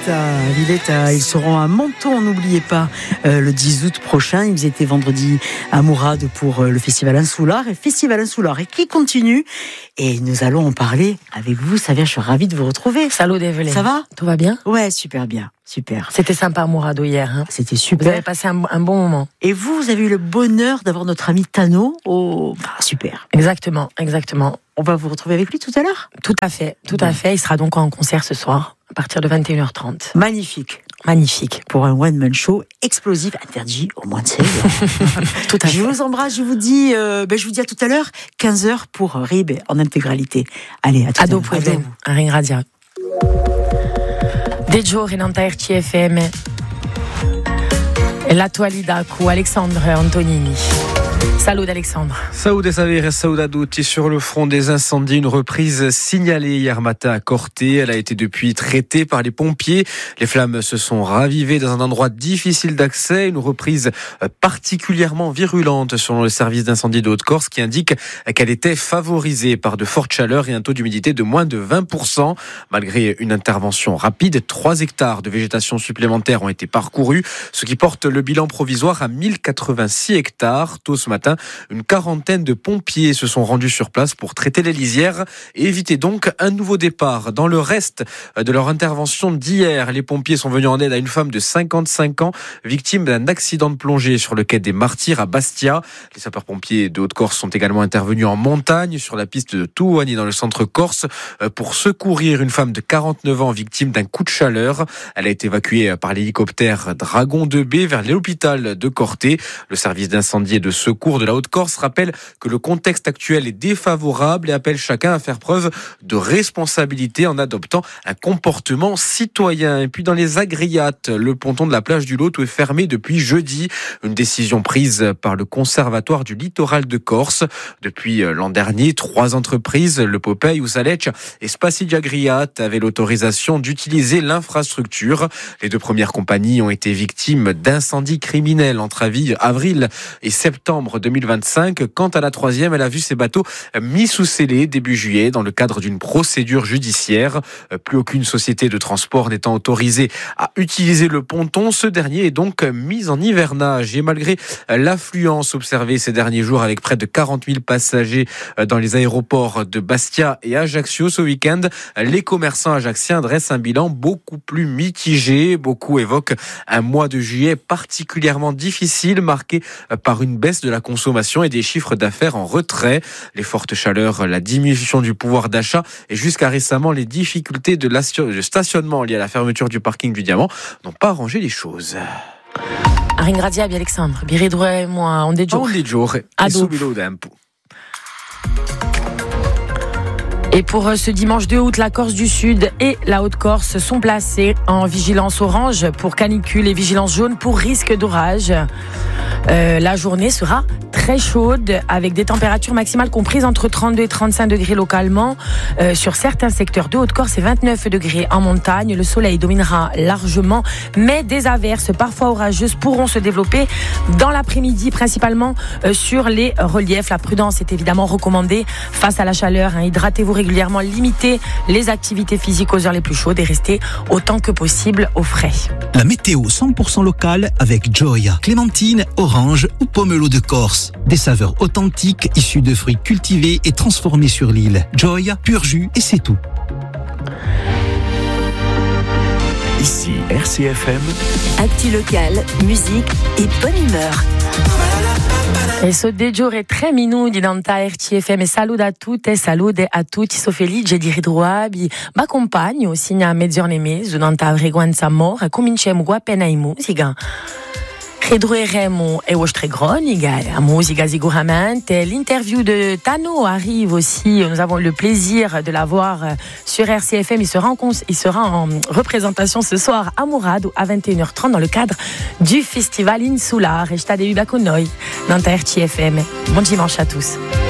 Villetta. Ils seront à Menton, n'oubliez pas, le 10 août prochain. Ils étaient vendredi à Mourad pour le Festival Insular. Et qui continue. Et nous allons en parler avec vous. Savia, je suis ravie de vous retrouver. Salut Devlin. Ça va ? Tout va bien ? Ouais, super bien. Super. C'était sympa à Mourado hier. Hein. C'était super. Vous avez passé un bon moment. Et vous avez eu le bonheur d'avoir notre ami Tano. Super. Exactement. On va vous retrouver avec lui tout à l'heure ? Tout à fait. Il sera donc en concert ce soir, à partir de 21h30. Magnifique. Pour un one-man show explosif, interdit au moins de 16 ans. Tout à fait. Je vous embrasse, je vous dis à tout à l'heure, 15h pour Rib en intégralité. Allez, à tout à l'heure. Ado un ring radio. Dejo Renanta RTFM. L'attualità con Alexandre Antonini. Salut Alexandre. Saoud et Savir et Saoud Adouti sur le front des incendies. Une reprise signalée hier matin à Corté. Elle a été depuis traitée par les pompiers. Les flammes se sont ravivées dans un endroit difficile d'accès. Une reprise particulièrement virulente selon le service d'incendie de Haute-Corse qui indique qu'elle était favorisée par de fortes chaleurs et un taux d'humidité de moins de 20%. Malgré une intervention rapide, 3 hectares de végétation supplémentaire ont été parcourus, ce qui porte le bilan provisoire à 1086 hectares. Tôt ce matin, une quarantaine de pompiers se sont rendus sur place pour traiter les lisières et éviter donc un nouveau départ. Dans le reste de leur intervention d'hier, les pompiers sont venus en aide à une femme de 55 ans, victime d'un accident de plongée sur le quai des Martyrs à Bastia. Les sapeurs-pompiers de Haute-Corse sont également intervenus en montagne sur la piste de Touani dans le centre corse pour secourir une femme de 49 ans victime d'un coup de chaleur. Elle a été évacuée par l'hélicoptère Dragon 2B vers l'hôpital de Corté. Le service d'incendie et de secours de la Haute-Corse rappelle que le contexte actuel est défavorable et appelle chacun à faire preuve de responsabilité en adoptant un comportement citoyen. Et puis dans les Agriates, le ponton de la plage du Lot est fermé depuis jeudi. Une décision prise par le Conservatoire du littoral de Corse. Depuis l'an dernier, 3 entreprises, le Popeye, Usalec et Spacidia Agriate, avaient l'autorisation d'utiliser l'infrastructure. Les 2 premières compagnies ont été victimes d'incendies criminels entre avril et septembre 2025. Quant à la 3e, elle a vu ses bateaux mis sous scellé début juillet dans le cadre d'une procédure judiciaire. Plus aucune société de transport n'étant autorisée à utiliser le ponton, ce dernier est donc mis en hivernage. Et malgré l'affluence observée ces derniers jours avec près de 40 000 passagers dans les aéroports de Bastia et Ajaccio ce week-end, les commerçants ajacciens dressent un bilan beaucoup plus mitigé. Beaucoup évoquent un mois de juillet particulièrement difficile, marqué par une baisse de la consommation et des chiffres d'affaires en retrait. Les fortes chaleurs, la diminution du pouvoir d'achat et jusqu'à récemment les difficultés de stationnement liées à la fermeture du parking du Diamant n'ont pas arrangé les choses. Ringraziabi Alexandre, biridure moi on des jours. Et pour ce dimanche 2 août, la Corse du Sud et la Haute-Corse sont placés en vigilance orange pour canicule et vigilance jaune pour risque d'orage. La journée sera très chaude avec des températures maximales comprises entre 32 et 35 degrés localement. Sur certains secteurs de Haute-Corse et 29 degrés en montagne. Le soleil dominera largement, mais des averses parfois orageuses pourront se développer dans l'après-midi, principalement sur les reliefs. La prudence est évidemment recommandée face à la chaleur. Hydratez-vous régulièrement, limitez les activités physiques aux heures les plus chaudes et restez autant que possible au frais. La météo 100% locale avec Joya, clémentine, orange ou pomelo de Corse. Des saveurs authentiques issues de fruits cultivés et transformés sur l'île. Joya, pur jus et c'est tout. Ici RCFM. Actu local, musique et bonne humeur. E so de giorni tre minuti danta RCFM e saluda a tutte e salute a tutti. So felice di ritrovare ma compagno signa mezz'orne e mezzo danta frequenza amore. Cominciamo appena in musica. Redrueremo e vostre croniche, la musica sicuramente. L'interview de Tano arrive aussi. Nous avons le plaisir de la voir sur RCFM. Il sera en représentation ce soir à Mourad à 21h30 dans le cadre du Festival Insular. Et je t'ai avec nous dans ta RCFM. Bon dimanche à tous.